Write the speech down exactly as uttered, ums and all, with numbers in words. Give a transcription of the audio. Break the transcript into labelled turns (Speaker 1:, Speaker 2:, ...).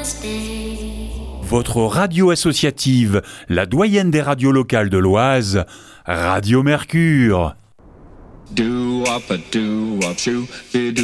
Speaker 1: Votre radio associative, la doyenne des radios locales de l'Oise, Radio Mercure.